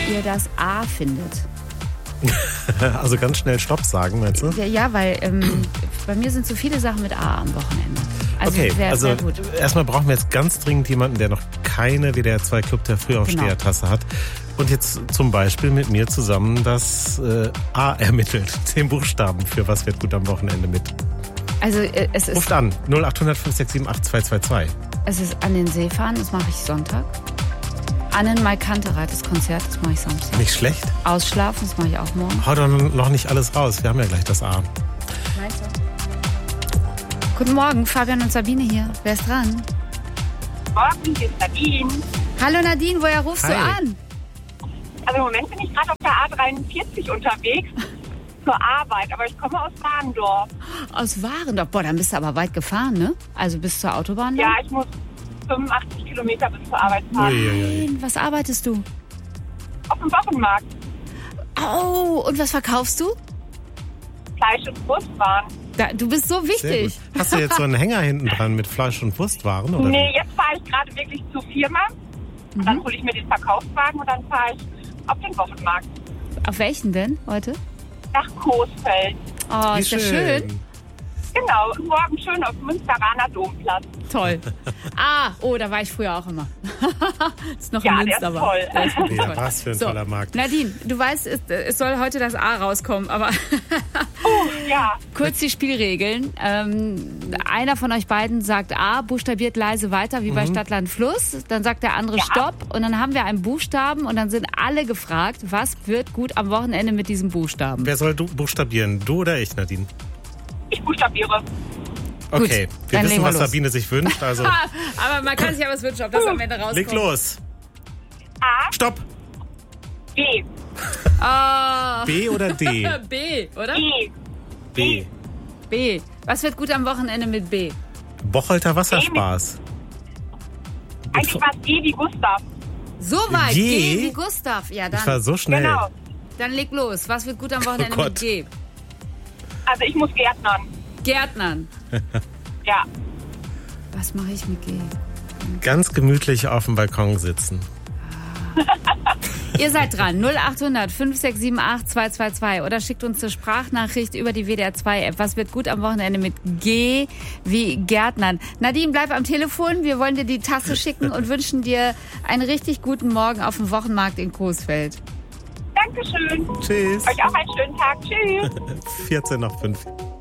ihr das A findet. Also ganz schnell Stopp sagen, meinst du? Ja, weil bei mir sind so viele Sachen mit A am Wochenende. Also okay, sehr gut. Erstmal brauchen wir jetzt ganz dringend jemanden, der noch keine WDR 2 Club der Frühaufsteher-Tasse hat. Und jetzt zum Beispiel mit mir zusammen das A ermittelt. 10 Buchstaben für was wird gut am Wochenende mit. Also es ist... Ruft an, 0800 567 8222. Es ist an den See fahren, das mache ich Sonntag. An den Maikantereit, das Konzert, das mache ich Samstag. Nicht schlecht. Ausschlafen, das mache ich auch morgen. Hau doch noch nicht alles raus, wir haben ja gleich das A. Meinst du? Guten Morgen, Fabian und Sabine hier. Wer ist dran? Morgen, hier ist Nadine. Hallo Nadine, woher rufst du an? Also im Moment bin ich gerade auf der A43 unterwegs zur Arbeit, aber ich komme aus Warendorf. Aus Warendorf? Boah, dann bist du aber weit gefahren, ne? Also bis zur Autobahn? Ja, ich muss 85 Kilometer bis zur Arbeit fahren. Nein, was arbeitest du? Auf dem Wochenmarkt. Oh, und was verkaufst du? Fleisch- und Wurstwaren. Du bist so wichtig. Hast du jetzt so einen Hänger hinten dran mit Fleisch- und Wurstwaren? Oder? Nee, jetzt fahre ich gerade wirklich zur Firma. Und dann hole ich mir den Verkaufswagen und dann fahre ich auf den Wochenmarkt. Auf welchen denn heute? Nach Coesfeld. Oh, ist das schön? Genau, und morgen schön auf dem Münsteraner Domplatz. Toll. Da war ich früher auch immer. Ist noch Ja, in Münster, der ist toll. Der ist wirklich Ja, toll. was für ein toller Markt. Nadine, du weißt, es soll heute das A rauskommen, aber Ja. kurz die Spielregeln. Einer von euch beiden sagt A, buchstabiert leise weiter, wie bei Stadtland Fluss. Dann sagt der andere Stopp und dann haben wir einen Buchstaben und dann sind alle gefragt, was wird gut am Wochenende mit diesem Buchstaben? Wer soll buchstabieren? Du oder ich, Nadine? Ich buchstabiere. Okay, wir dann wissen, legen wir was los. Sabine sich wünscht. Also Aber man kann sich ja was wünschen, ob das am Ende rauskommt. leg los. A, Stopp. B, B oder D? B, oder? E, B. B. Was wird gut am Wochenende mit B? Bocholter Wasserspaß. eigentlich war es G wie Gustav. So weit. G? G wie Gustav. Ja, Ich war dann, so schnell. Genau. dann leg los. Was wird gut am Wochenende Gott. mit G? Also ich muss Gärtnern. Gärtnern. Ja. Was mache ich mit G? Ganz gemütlich auf dem Balkon sitzen. Ihr seid dran. 0800 567 8222 oder schickt uns eine Sprachnachricht über die WDR 2 App. Was wird gut am Wochenende mit G wie Gärtnern? Nadine, bleib am Telefon. Wir wollen dir die Tasse schicken und wünschen dir einen richtig guten Morgen auf dem Wochenmarkt in Coesfeld. Dankeschön. Tschüss. Euch auch einen schönen Tag. Tschüss. 14 nach 5.